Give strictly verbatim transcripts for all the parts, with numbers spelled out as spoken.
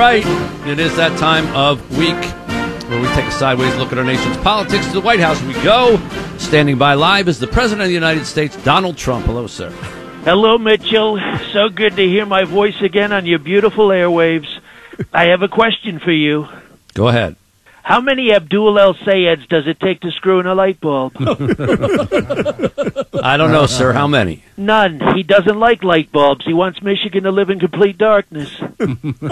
right, it is that time of week where we take a sideways look at our nation's politics. To the White House we go. Standing by live is the President of the United States, Donald Trump. Hello, sir. Hello, Mitchell. So good to hear my voice again on your beautiful airwaves. I have a question for you. Go ahead. How many Abdul El Sayeds does it take to screw in a light bulb? I don't know, sir. How many? None. He doesn't like light bulbs. He wants Michigan to live in complete darkness. Uh,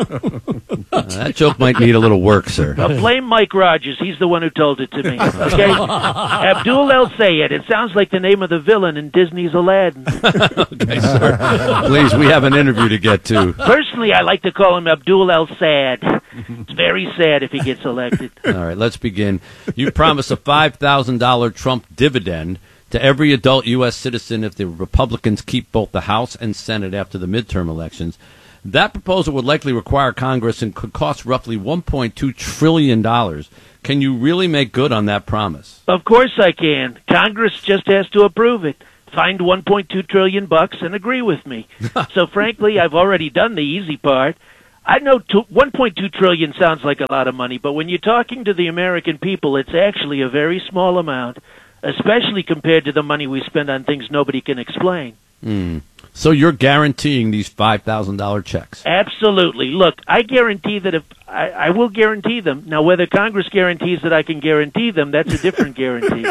that joke might need a little work, sir. Uh, blame Mike Rogers. He's the one who told it to me. Okay? Abdul El Sayed. It sounds like the name of the villain in Disney's Aladdin. Okay, sir. Please, we have an interview to get to. Personally, I like to call him Abdul El Sad. It's very sad if he gets elected. All right, let's begin. You promised a five thousand dollars Trump dividend to every adult U S citizen if the Republicans keep both the House and Senate after the midterm elections. That proposal would likely require Congress and could cost roughly one point two trillion dollars. Can you really make good on that promise? Of course I can. Congress just has to approve it. Find one point two trillion bucks and agree with me. So frankly, I've already done the easy part. I know two, one point two trillion sounds like a lot of money, but when you're talking to the American people, it's actually a very small amount, especially compared to the money we spend on things nobody can explain. Mm. So you're guaranteeing these five thousand dollars checks? Absolutely. Look, I guarantee that if I, I will guarantee them. Now, whether Congress guarantees that I can guarantee them, that's a different guarantee.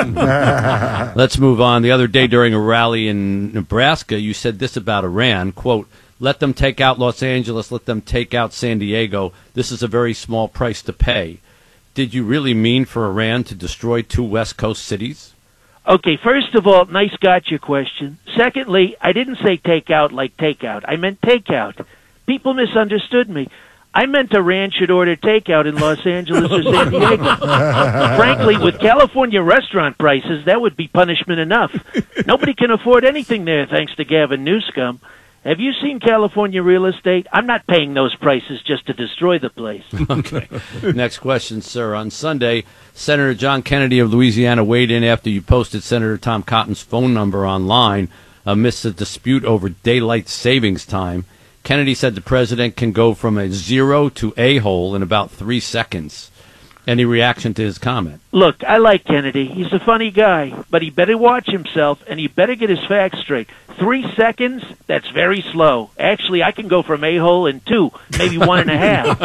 Let's move on. The other day during a rally in Nebraska, you said this about Iran, quote, "Let them take out Los Angeles, let them take out San Diego. This is a very small price to pay." Did you really mean for Iran to destroy two West Coast cities? Okay, first of all, nice gotcha question. Secondly, I didn't say take out like takeout. I meant takeout. People misunderstood me. I meant Iran should order takeout in Los Angeles or San Diego. Frankly, with California restaurant prices, that would be punishment enough. Nobody can afford anything there thanks to Gavin Newsom. Have you seen California real estate? I'm not paying those prices just to destroy the place. Okay. Next question, sir. On Sunday, Senator John Kennedy of Louisiana weighed in after you posted Senator Tom Cotton's phone number online amidst a dispute over daylight savings time. Kennedy said the president can go from a zero to a-hole in about three seconds. Any reaction to his comment? Look, I like Kennedy. He's a funny guy, but he better watch himself, and he better get his facts straight. Three seconds? That's very slow. Actually, I can go from a-hole in two, maybe one and a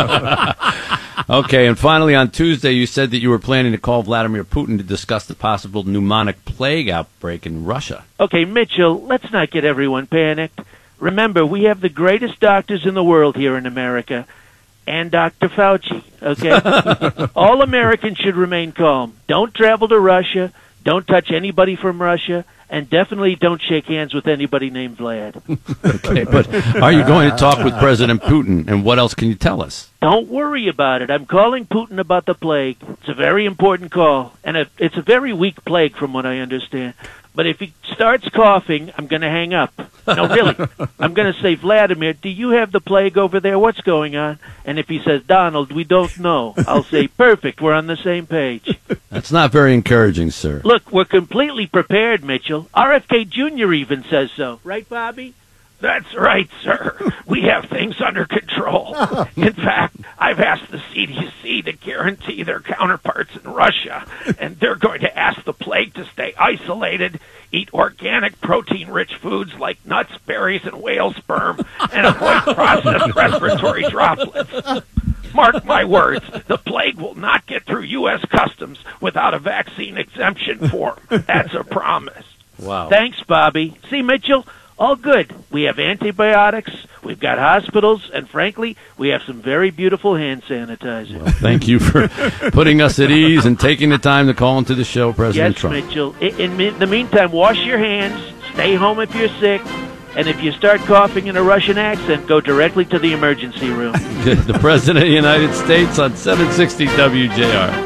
half. Okay, and finally on Tuesday, you said that you were planning to call Vladimir Putin to discuss the possible pneumonic plague outbreak in Russia. Okay, Mitchell, let's not get everyone panicked. Remember, we have the greatest doctors in the world here in America. And Doctor Fauci, okay? All Americans should remain calm. Don't travel to Russia. Don't touch anybody from Russia. And definitely don't shake hands with anybody named Vlad. Okay, but are you going to talk with President Putin? And what else can you tell us? Don't worry about it. I'm calling Putin about the plague. It's a very important call. And a, it's a very weak plague from what I understand. But if he starts coughing, I'm going to hang up. No, really. I'm going to say, Vladimir, do you have the plague over there? What's going on? And if he says, Donald, we don't know, I'll say, perfect, we're on the same page. That's not very encouraging, sir. Look, we're completely prepared, Mitchell. R F K Junior even says so. Right, Bobby? That's right, sir. We have things under control. In fact, I've asked the C D C to guarantee their counterparts in Russia, and they're going to ask the plague to stay isolated, eat organic protein-rich foods like nuts, berries, and whale sperm, and avoid processed respiratory droplets. Mark my words, the plague will not get through U S Customs without a vaccine exemption form. That's a promise. Wow. Thanks, Bobby. See, Mitchell? All good. We have antibiotics, we've got hospitals, and frankly, we have some very beautiful hand sanitizer. Well, thank you for putting us at ease and taking the time to call into the show, President yes, Trump. Yes, Mitchell. In, in the meantime, wash your hands, stay home if you're sick, and if you start coughing in a Russian accent, go directly to the emergency room. The President of the United States on seven sixty W J R.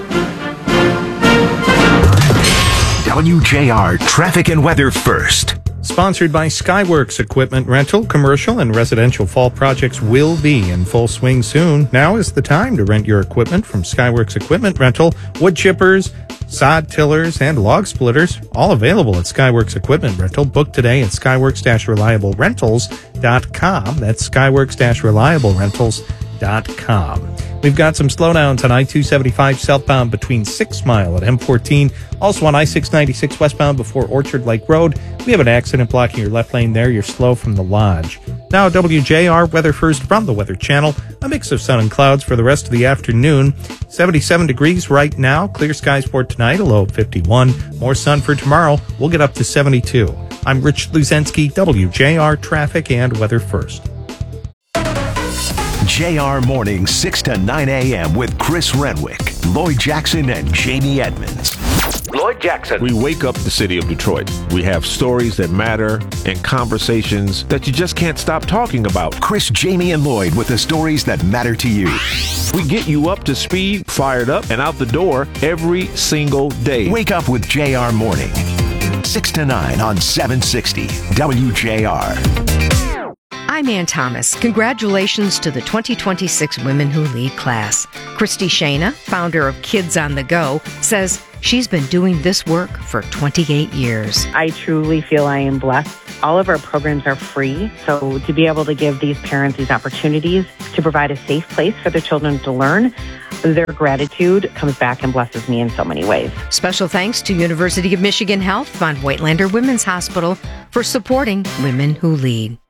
W J R Traffic and Weather First. Sponsored by Skyworks Equipment Rental. Commercial and residential fall projects will be in full swing soon. Now is the time to rent your equipment from Skyworks Equipment Rental. Wood chippers, sod tillers, and log splitters, all available at Skyworks Equipment Rental. Book today at skyworks reliable rentals dot com. That's skyworks reliable rentals dot com. We've got some slowdowns on I two seventy-five southbound between Six Mile and M fourteen. Also on I six ninety-six westbound before Orchard Lake Road. We have an accident blocking your left lane there. You're slow from the Lodge. Now W J R Weather First from the Weather Channel. A mix of sun and clouds for the rest of the afternoon. seventy-seven degrees right now. Clear skies for tonight, a low of fifty-one. More sun for tomorrow. We'll get up to seventy-two. I'm Rich Luzensky, W J R Traffic and Weather First. J R Mornings, six to nine a.m. with Chris Renwick, Lloyd Jackson, and Jamie Edmonds. Lloyd Jackson. We wake up the city of Detroit. We have stories that matter and conversations that you just can't stop talking about. Chris, Jamie, and Lloyd with the stories that matter to you. We get you up to speed, fired up, and out the door every single day. Wake up with J R Morning, six to nine on seven sixty W J R. I'm Ann Thomas. Congratulations to the twenty twenty-six Women Who Lead class. Christy Shana, founder of Kids on the Go, says she's been doing this work for twenty-eight years. I truly feel I am blessed. All of our programs are free, so to be able to give these parents these opportunities to provide a safe place for their children to learn, their gratitude comes back and blesses me in so many ways. Special thanks to University of Michigan Health Von Whitelander Women's Hospital for supporting Women Who Lead.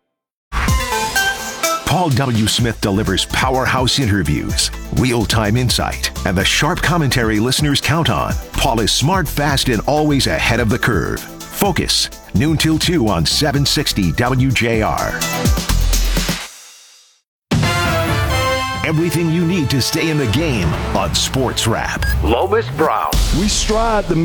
Paul W. Smith delivers powerhouse interviews, real-time insight, and the sharp commentary listeners count on. Paul is smart, fast, and always ahead of the curve. Focus, noon till two on seven sixty W J R. Everything you need to stay in the game on Sports Wrap. Lomas Brown. We strive to